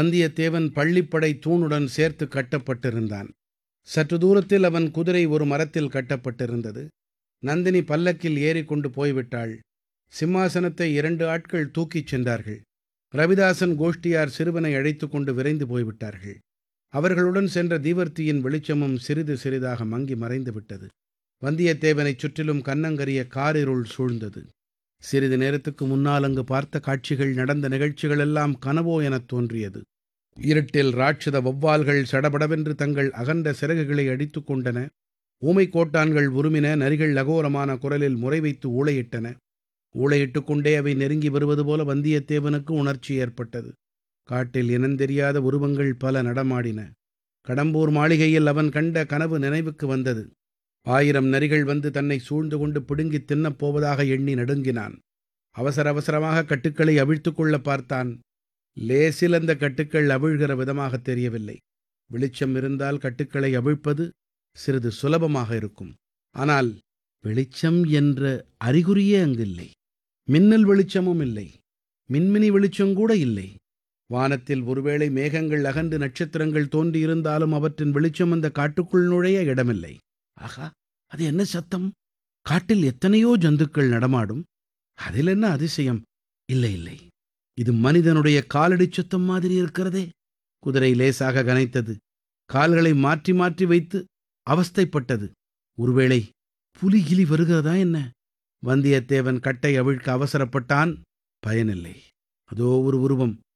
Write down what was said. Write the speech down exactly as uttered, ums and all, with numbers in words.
வந்தியத்தேவன் பள்ளிப்படை தூணுடன் சேர்த்து கட்டப்பட்டிருந்தான். சற்று தூரத்தில் அவன் குதிரை ஒரு மரத்தில் கட்டப்பட்டிருந்தது. நந்தினி பல்லக்கில் ஏறிக்கொண்டு போய்விட்டாள். சிம்மாசனத்தை இரண்டு ஆட்கள் தூக்கிச் சென்றார்கள். ரவிதாசன் கோஷ்டியார் சிறுவனை அழைத்துக் கொண்டு விரைந்து போய்விட்டார்கள். அவர்களுடன் சென்ற தீவர்த்தியின் வெளிச்சமும் சிறிது சிறிதாக மங்கி மறைந்து விட்டது. வந்தியத்தேவனைச் சுற்றிலும் கன்னங்கரிய காரிருள் சூழ்ந்தது. சிறிது நேரத்துக்கு முன்னால் அங்கு பார்த்த காட்சிகள், நடந்த நிகழ்ச்சிகள் எல்லாம் கனவோ எனத் தோன்றியது. இருட்டில் ராட்சத வௌவால்கள் சடபடவென்று தங்கள் அகன்ற சிறகுகளை அடித்துக் கொண்டன. ஊமைக் கோட்டான்கள் உருமின. நரிகள் அகோரமான குரலில் முறை வைத்து ஊளையிட்டன. ஊளையிட்டுக் கொண்டே அவை நெருங்கி வருவது போல வந்தியத்தேவனுக்கு உணர்ச்சி ஏற்பட்டது. காட்டில் இனந்தெரியாத உருவங்கள் பல நடமாடின. கடம்பூர் மாளிகையில் அவன் கண்ட கனவு நினைவுக்கு வந்தது. ஆயிரம் நரிகள் வந்து தன்னை சூழ்ந்து கொண்டு பிடுங்கித் தின்னப் போவதாக எண்ணி நடுங்கினான். அவசர அவசரமாக கட்டுக்களை அவிழ்த்துக் கொள்ள பார்த்தான். லேசில் அந்த கட்டுக்கள் அவிழ்கிற விதமாகத் தெரியவில்லை. வெளிச்சம் இருந்தால் கட்டுக்களை அவிழ்ப்பது சிறிது சுலபமாக இருக்கும். ஆனால் வெளிச்சம் என்ற அறிகுறியே அங்கில்லை. மின்னல் வெளிச்சமும் இல்லை. மின்மினி வெளிச்சங்கூட இல்லை. வானத்தில் ஒருவேளை மேகங்கள் அகன்று நட்சத்திரங்கள் தோன்றியிருந்தாலும் அவற்றின் வெளிச்சம் அந்த காட்டுக்குள் நுழைய இடமில்லை. ஆகா, அது என்ன சத்தம்? காட்டில் எத்தனையோ ஜந்துக்கள் நடமாடும். அதில் என்ன அதிசயம்? இல்லை இல்லை, இது மனிதனுடைய காலடி சத்தம் மாதிரி இருக்கிறதே. குதிரை லேசாக கனைத்தது. கால்களை மாற்றி மாற்றி வைத்து அவஸ்தைப்பட்டது. ஒருவேளை புலிகிலி வருகிறதா என்ன? வந்தியத்தேவன் கட்டை அவிழ்க்க அவசரப்பட்டான். பயனில்லை. அதோ ஒரு உருவம்